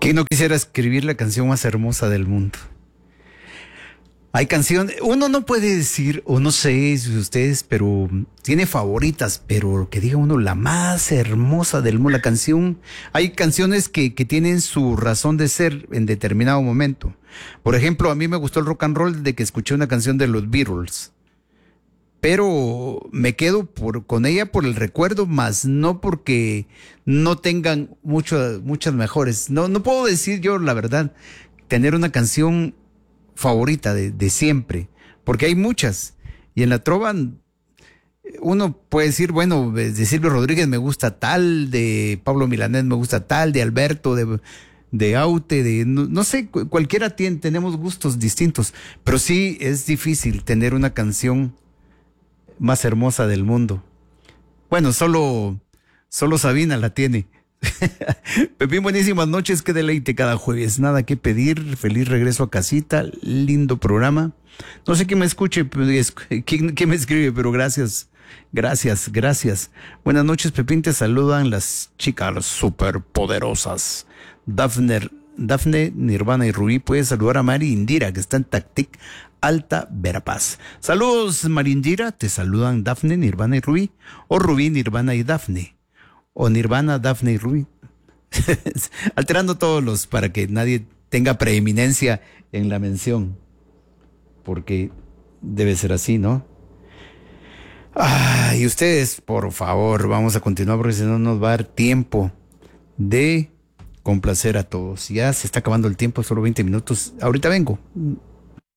¿Quién no quisiera escribir la canción más hermosa del mundo? Hay canciones, uno no puede decir, o no sé si ustedes, pero tiene favoritas, pero que diga uno la más hermosa del mundo, la canción. Hay canciones que tienen su razón de ser en determinado momento. Por ejemplo, a mí me gustó el rock and roll de que escuché una canción de los Beatles, pero me quedo con ella por el recuerdo, más no porque no tengan muchas mejores. No puedo decir yo, la verdad, tener una canción favorita de siempre, porque hay muchas. Y en la trova, uno puede decir, bueno, de Silvio Rodríguez me gusta tal, de Pablo Milanés me gusta tal, de Alberto, de Aute, no sé, cualquiera tenemos gustos distintos, pero sí es difícil tener una canción más hermosa del mundo. Bueno, solo Sabina la tiene. Pepín, buenísimas noches, qué deleite cada jueves, nada que pedir, feliz regreso a casita, lindo programa. No sé quién me escuche, quién me escribe, pero gracias. Buenas noches, Pepín, te saludan las chicas superpoderosas. Dafne, Nirvana y Rubí. Puedes saludar a Mari Indira, que está en Tactic, Alta Verapaz. Saludos, Mari Indira, te saludan Dafne, Nirvana y Rubí, o Rubí, Nirvana y Dafne, o Nirvana, Dafne y Rubí. Alterando todos los, para que nadie tenga preeminencia en la mención, porque debe ser así, ¿no? Y ustedes, por favor, vamos a continuar porque si no nos va a dar tiempo de complacer a todos. Ya se está acabando el tiempo, solo 20 minutos. Ahorita vengo.